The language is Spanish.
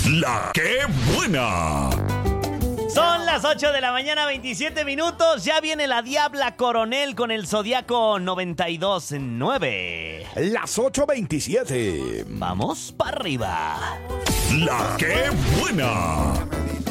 La que buena. Son las 8 de la mañana, 27 minutos. Ya viene la Diabla Coronel con el Zodiaco 92.9. Las 8:27. Vamos para arriba. La que buena.